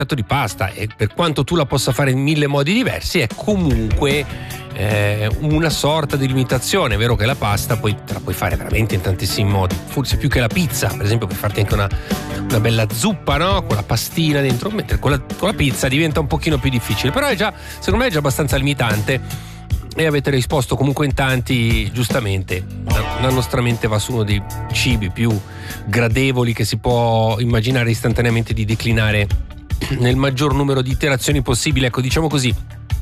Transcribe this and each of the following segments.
di pasta, e per quanto tu la possa fare in 1000 modi diversi è comunque una sorta di limitazione. È vero che la pasta poi te la puoi fare veramente in tantissimi modi, forse più che la pizza. Per esempio puoi farti anche una bella zuppa, no? Con la pastina dentro, mentre con la pizza diventa un pochino più difficile, però secondo me è già abbastanza limitante. E avete risposto comunque in tanti giustamente. La nostra mente va su uno dei cibi più gradevoli che si può immaginare istantaneamente di declinare nel maggior numero di iterazioni possibile. Ecco, diciamo così,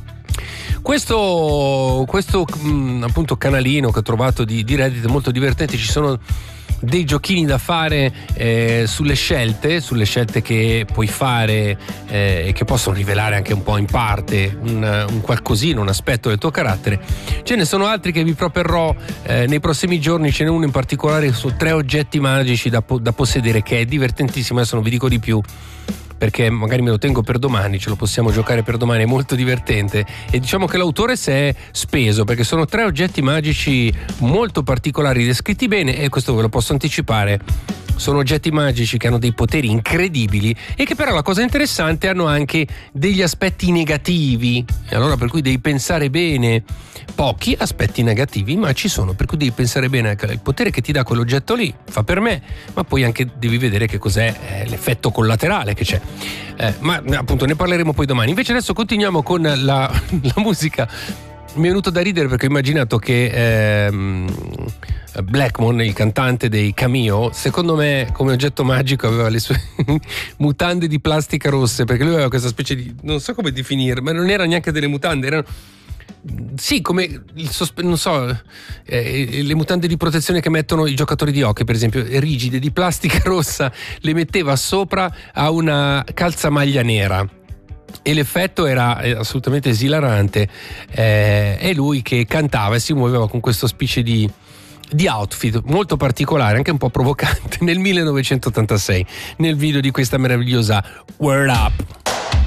questo appunto canalino che ho trovato di Reddit è molto divertente. Ci sono dei giochini da fare sulle scelte che puoi fare e che possono rivelare anche un po' in parte un qualcosina, un aspetto del tuo carattere. Ce ne sono altri che vi proporrò nei prossimi giorni. Ce n'è uno in particolare su 3 oggetti magici da possedere, che è divertentissimo. Adesso non vi dico di più perché magari me lo tengo per domani, ce lo possiamo giocare per domani, è molto divertente. E diciamo che l'autore si è speso, perché sono 3 oggetti magici molto particolari, descritti bene, e questo ve lo posso anticipare. Sono oggetti magici che hanno dei poteri incredibili e che però, la cosa interessante, hanno anche degli aspetti negativi, e allora per cui devi pensare bene. Pochi aspetti negativi, ma ci sono, per cui devi pensare bene anche il potere che ti dà quell'oggetto lì, fa per me, ma poi anche devi vedere che cos'è l'effetto collaterale che c'è. Ma appunto ne parleremo poi domani. Invece adesso continuiamo con la musica. Mi è venuto da ridere perché ho immaginato che Blackmon, il cantante dei Cameo, secondo me come oggetto magico aveva le sue mutande di plastica rosse, perché lui aveva questa specie di, non so come definire, ma non era neanche delle mutande, erano sì, come non so, le mutande di protezione che mettono i giocatori di hockey, per esempio, rigide di plastica rossa, le metteva sopra a una calzamaglia nera. E l'effetto era assolutamente esilarante. È lui che cantava e si muoveva con questo specie di outfit molto particolare, anche un po' provocante, nel 1986, nel video di questa meravigliosa Word Up.